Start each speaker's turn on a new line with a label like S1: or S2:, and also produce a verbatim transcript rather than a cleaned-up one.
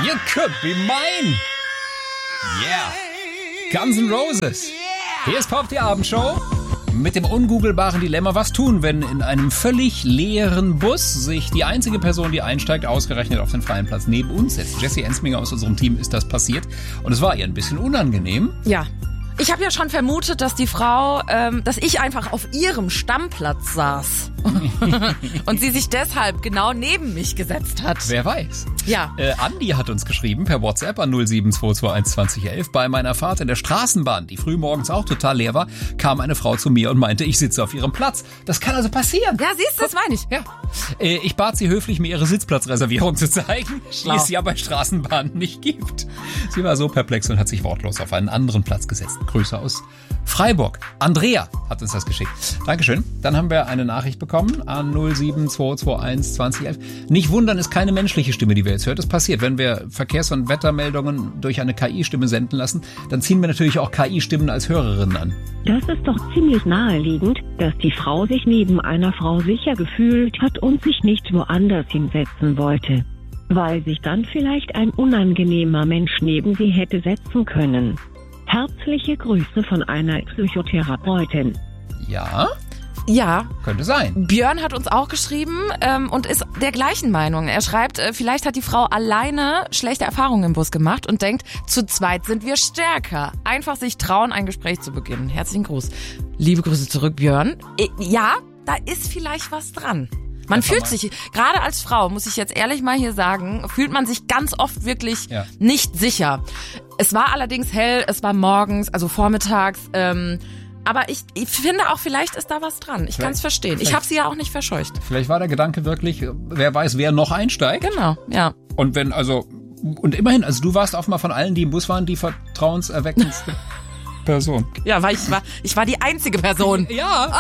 S1: You could be mine. Yeah. Guns N' Roses. Hier ist Pop, die Abendshow. Mit dem ungoogelbaren Dilemma, was tun, wenn in einem völlig leeren Bus sich die einzige Person, die einsteigt, ausgerechnet auf den freien Platz neben uns setzt. Jessie Ensminger aus unserem Team ist das passiert und es war ihr ein bisschen unangenehm.
S2: Ja. Ich habe ja schon vermutet, dass die Frau, ähm, dass ich einfach auf ihrem Stammplatz saß und sie sich deshalb genau neben mich gesetzt hat.
S1: Wer weiß.
S2: Ja.
S1: Äh, Andi hat uns geschrieben per WhatsApp an null sieben zwei zwei eins zwanzig elf. Bei meiner Fahrt in der Straßenbahn, die frühmorgens auch total leer war, kam eine Frau zu mir und meinte, ich sitze auf ihrem Platz. Das kann also passieren.
S2: Ja, siehst du, das meine ich.
S1: Ja. Äh, ich bat sie höflich, mir ihre Sitzplatzreservierung zu zeigen, die es ja bei Straßenbahnen nicht gibt. Sie war so perplex und hat sich wortlos auf einen anderen Platz gesetzt. Grüße aus Freiburg. Andrea hat uns das geschickt. Dankeschön. Dann haben wir eine Nachricht bekommen an null sieben zwei zwei eins zwanzig elf. Nicht wundern, ist keine menschliche Stimme, die wir jetzt hört. Das passiert, wenn wir Verkehrs- und Wettermeldungen durch eine K I-Stimme senden lassen, dann ziehen wir natürlich auch K I-Stimmen als Hörerinnen an.
S3: Das ist doch ziemlich naheliegend, dass die Frau sich neben einer Frau sicher gefühlt hat und sich nicht woanders hinsetzen wollte, weil sich dann vielleicht ein unangenehmer Mensch neben sie hätte setzen können. Herzliche Grüße von einer Psychotherapeutin.
S1: Ja?
S2: Ja.
S1: Könnte sein.
S2: Björn hat uns auch geschrieben ähm, und ist der gleichen Meinung. Er schreibt, äh, vielleicht hat die Frau alleine schlechte Erfahrungen im Bus gemacht und denkt, zu zweit sind wir stärker. Einfach sich trauen, ein Gespräch zu beginnen. Herzlichen Gruß. Liebe Grüße zurück, Björn. Äh, ja, da ist vielleicht was dran. Man Einfach fühlt mal. sich, gerade als Frau, muss ich jetzt ehrlich mal hier sagen, fühlt man sich ganz oft wirklich ja. nicht sicher. Es war allerdings hell, es war morgens, also vormittags, ähm, aber ich, ich finde auch, vielleicht ist da was dran. Ich kann es verstehen. Ich habe sie ja auch nicht verscheucht.
S1: Vielleicht war der Gedanke wirklich, wer weiß, wer noch einsteigt.
S2: Genau, ja.
S1: Und wenn, also, und immerhin, also du warst offenbar von allen, die im Bus waren, die vertrauenserweckendste Person.
S2: Ja, weil ich war, ich war die einzige Person.
S1: Ja.